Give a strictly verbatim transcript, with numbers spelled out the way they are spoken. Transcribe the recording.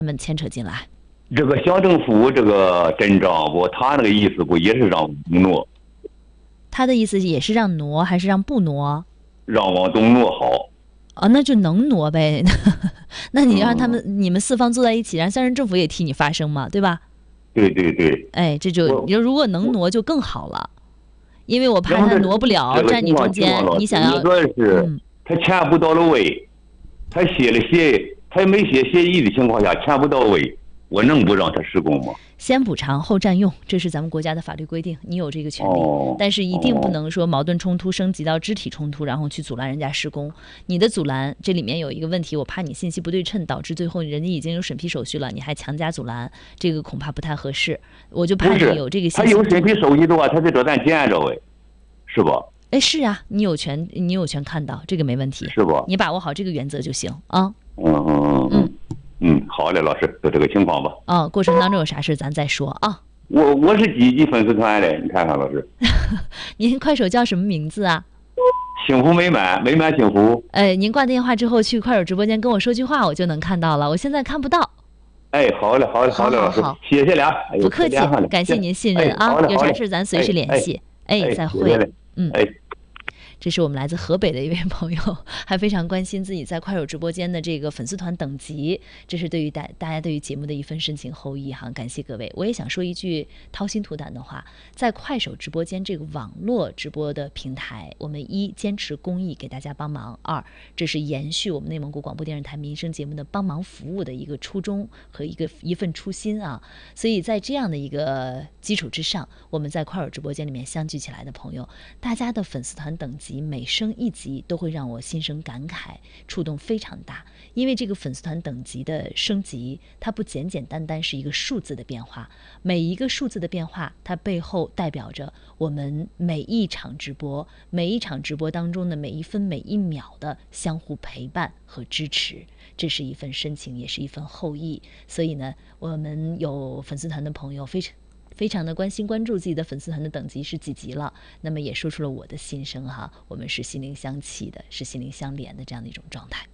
们牵扯进来。 这个乡政府这个镇长不，他那个意思不也是让挪？ 他的意思也是让挪还是让不挪？ 让往东挪好。 啊，那就能挪呗。那你让他们、嗯、你们四方坐在一起，让乡镇政府也替你发声嘛，对吧？ 对对对。 哎，这就你如果能挪就更好了，因为我怕他挪不了，站你中间，你想要。 你说是、嗯、他钱不到位，他写了协，他也没写协议的情况下，钱不到位。我能不让他施工吗？ 先补偿后占用，这是咱们国家的法律规定，你有这个权利、 哦、 但是一定不能说矛盾冲突升级到肢体冲突，然后去阻拦人家施工。你的阻拦这里面有一个问题，我怕你信息不对称，导致最后人家已经有审批手续了，你还强加阻拦，这个恐怕不太合适。我就怕你有这个信息。 他有审批手续的话，他得找咱见着哎，是吧？ 哎，是啊，你有权，你有权看到，这个没问题， 是吧？ 你把握好这个原则就行啊。 嗯嗯嗯嗯。嗯，好嘞，老师，就这个情况吧。 啊、哦，过程当中有啥事咱再说啊。 我我是几级粉丝团嘞？你看看，老师。 您快手叫什么名字啊？ 幸福美满，美满幸福。 哎，您挂电话之后去快手直播间跟我说句话，我就能看到了。我现在看不到。 哎，好嘞，好嘞， 好嘞，老师， 好谢谢俩。 不客气，感谢您信任啊。有啥事咱随时联系。哎，哎再会。嗯。 哎。 这是我们来自河北的一位朋友，还非常关心自己在快手直播间的这个粉丝团等级，这是对于大大家对于节目的一份深情厚谊哈，感谢各位。我也想说一句掏心吐胆的话，在快手直播间这个网络直播的平台，我们一坚持公益给大家帮忙，二这是延续我们内蒙古广播电视台民生节目的帮忙服务的一个初衷和一个一份初心啊。所以在这样的一个基础之上，我们在快手直播间里面相聚起来的朋友，大家的粉丝团等级每升一级都会让我心生感慨，触动非常大。因为这个粉丝团等级的升级，它不简简单单是一个数字的变化，每一个数字的变化，它背后代表着我们每一场直播每一场直播当中的每一分每一秒的相互陪伴和支持，这是一份深情，也是一份厚谊。所以呢，我们有粉丝团的朋友非常非常的关心关注自己的粉丝团的等级是几级了，那么也说出了我的心声哈，我们是心灵相契的，是心灵相连的这样的一种状态。